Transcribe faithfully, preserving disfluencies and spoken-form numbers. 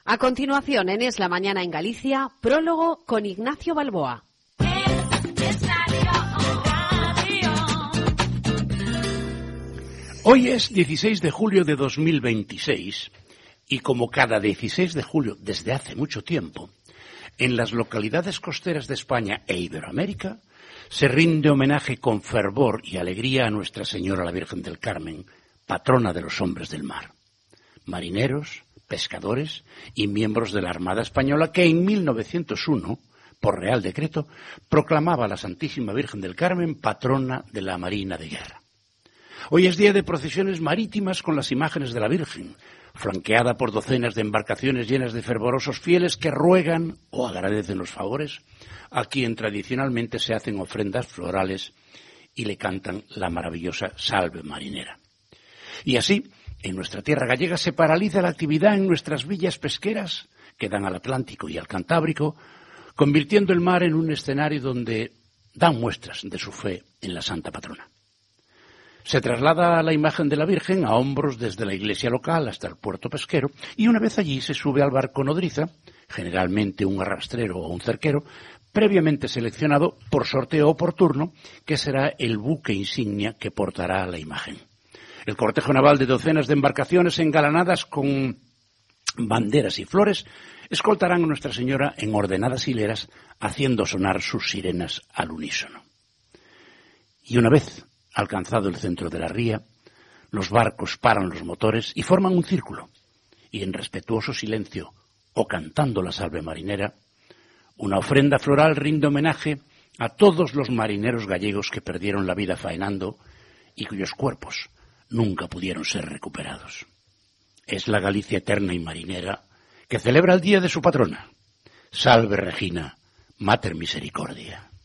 A continuación, en Es la Mañana en Galicia, prólogo con Ignacio Balboa. Hoy es dieciséis de julio de dos mil veintiséis y como cada dieciséis de julio desde hace mucho tiempo, en las localidades costeras de España e Iberoamérica se rinde homenaje con fervor y alegría a Nuestra Señora la Virgen del Carmen, patrona de los hombres del mar. Marineros, pescadores y miembros de la Armada Española que en mil novecientos uno, por Real Decreto, proclamaba a la Santísima Virgen del Carmen patrona de la Marina de Guerra. Hoy es día de procesiones marítimas con las imágenes de la Virgen, flanqueada por docenas de embarcaciones llenas de fervorosos fieles que ruegan o agradecen los favores a quien tradicionalmente se hacen ofrendas florales y le cantan la maravillosa Salve Marinera. Y así, en nuestra tierra gallega se paraliza la actividad en nuestras villas pesqueras que dan al Atlántico y al Cantábrico, convirtiendo el mar en un escenario donde dan muestras de su fe en la Santa Patrona. Se traslada la imagen de la Virgen a hombros desde la iglesia local hasta el puerto pesquero y una vez allí se sube al barco nodriza, generalmente un arrastrero o un cerquero, previamente seleccionado por sorteo o por turno, que será el buque insignia que portará la imagen. El cortejo naval de docenas de embarcaciones engalanadas con banderas y flores escoltarán a Nuestra Señora en ordenadas hileras, haciendo sonar sus sirenas al unísono. Y una vez alcanzado el centro de la ría, los barcos paran los motores y forman un círculo, y en respetuoso silencio, o cantando la Salve Marinera, una ofrenda floral rinde homenaje a todos los marineros gallegos que perdieron la vida faenando y cuyos cuerpos nunca pudieron ser recuperados. Es la Galicia eterna y marinera que celebra el día de su patrona. Salve Regina, Mater Misericordia.